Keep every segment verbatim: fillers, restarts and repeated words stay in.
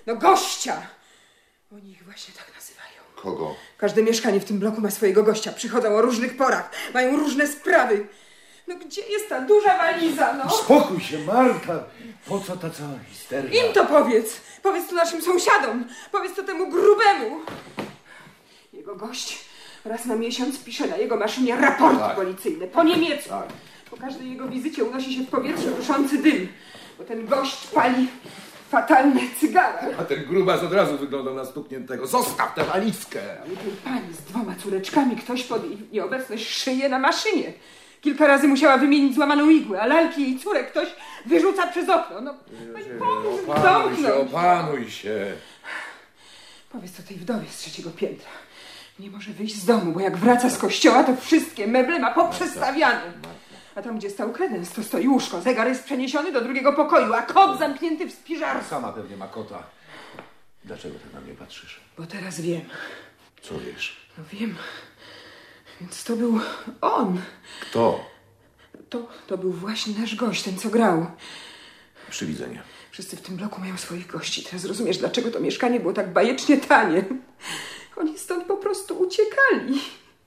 No gościa! Oni ich właśnie tak nazywają. Kogo? Każde mieszkanie w tym bloku ma swojego gościa. Przychodzą o różnych porach. Mają różne sprawy. No gdzie jest ta duża waliza, no? Spokój się, Marta. Po co ta cała histeria? Im to powiedz. Powiedz to naszym sąsiadom. Powiedz to temu grubemu. Jego gość raz na miesiąc pisze na jego maszynie raporty tak. policyjne. Po niemiecku. Tak. Po każdej jego wizycie unosi się w powietrze duszący dym. Bo ten gość pali fatalne cygara. A ten grubas od razu wyglądał na stukniętego. Zostaw tę walizkę! Ale tej pani z dwoma córeczkami ktoś pod jej nieobecność szyje na maszynie. Kilka razy musiała wymienić złamaną igłę, a lalki jej córek ktoś wyrzuca przez okno. No, pomóż mi Opanuj się, domknąć. opanuj się. Powiedz to tej wdowie z trzeciego piętra. Nie może wyjść z domu, bo jak wraca z kościoła, to wszystkie meble ma poprzestawiane. A tam, gdzie stał kredens, to stoi łóżko. Zegar jest przeniesiony do drugiego pokoju, a kot zamknięty w spiżarce. Sama pewnie ma kota. Dlaczego tak na mnie patrzysz? Bo teraz wiem. Co wiesz? No wiem. Więc to był on. Kto? To, to był właśnie nasz gość, ten co grał. Przywidzenia. Wszyscy w tym bloku mają swoich gości. Teraz rozumiesz, dlaczego to mieszkanie było tak bajecznie tanie. Oni stąd po prostu uciekali.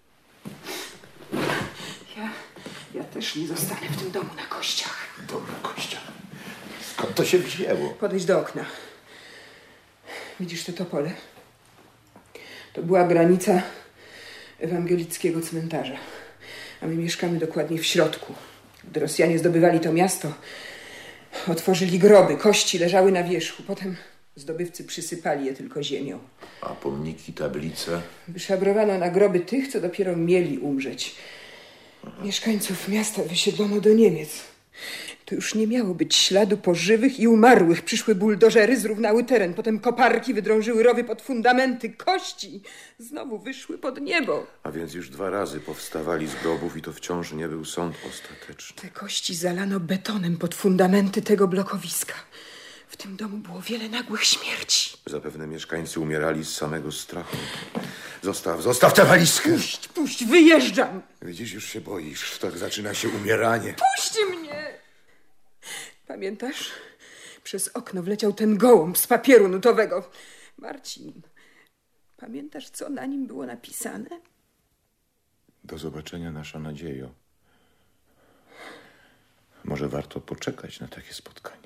Ja, ja też nie zostanę w tym domu na kościach. Dom na kościach? Skąd to się wzięło? Podejdź do okna. Widzisz to topole? To była granica ewangelickiego cmentarza. A my mieszkamy dokładnie w środku. Gdy Rosjanie zdobywali to miasto, otworzyli groby, kości leżały na wierzchu. Potem zdobywcy przysypali je tylko ziemią. A pomniki, tablice? Wyszabrowano na groby tych, co dopiero mieli umrzeć. Mieszkańców miasta wysiedlono do Niemiec. Tu już nie miało być śladu po żywych i umarłych. Przyszły buldożery, zrównały teren. Potem koparki wydrążyły rowy pod fundamenty. Kości znowu wyszły pod niebo. A więc już dwa razy powstawali z grobów i to wciąż nie był sąd ostateczny. Te kości zalano betonem pod fundamenty tego blokowiska. W tym domu było wiele nagłych śmierci. Zapewne mieszkańcy umierali z samego strachu. Zostaw, zostaw tę walizkę! Puść, puść, wyjeżdżam! Widzisz, już się boisz. Tak zaczyna się umieranie. Puść mnie! Pamiętasz? Przez okno wleciał ten gołąb z papieru nutowego. Marcin, pamiętasz, co na nim było napisane? Do zobaczenia, nasza nadziejo. Może warto poczekać na takie spotkanie.